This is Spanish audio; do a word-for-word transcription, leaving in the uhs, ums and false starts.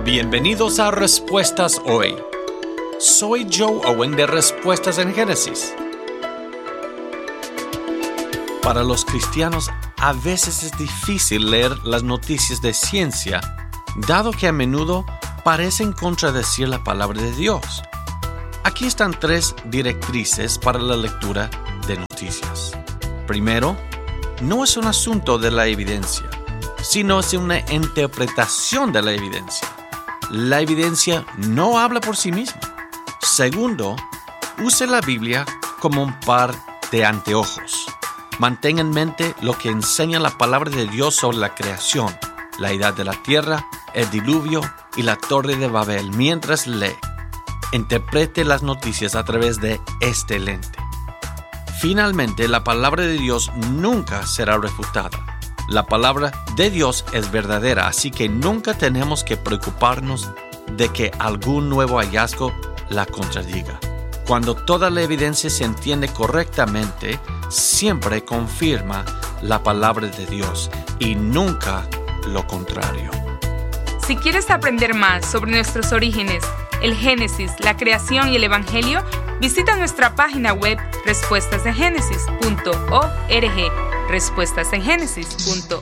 Bienvenidos a Respuestas Hoy. Soy Joe Owen de Respuestas en Génesis. Para los cristianos, a veces es difícil leer las noticias de ciencia, dado que a menudo parecen contradecir la palabra de Dios. Aquí están tres directrices para la lectura de noticias. Primero, no es un asunto de la evidencia, sino es una interpretación de la evidencia. La evidencia no habla por sí misma. Segundo, use la Biblia como un par de anteojos. Mantenga en mente lo que enseña la palabra de Dios sobre la creación, la edad de la tierra, el diluvio y la torre de Babel mientras lee. Interprete las noticias a través de este lente. Finalmente, la palabra de Dios nunca será refutada. La palabra de Dios es verdadera, así que nunca tenemos que preocuparnos de que algún nuevo hallazgo la contradiga. Cuando toda la evidencia se entiende correctamente, siempre confirma la palabra de Dios y nunca lo contrario. Si quieres aprender más sobre nuestros orígenes, el Génesis, la creación y el Evangelio, visita nuestra página web respuestas en génesis punto org, respuestas en génesis punto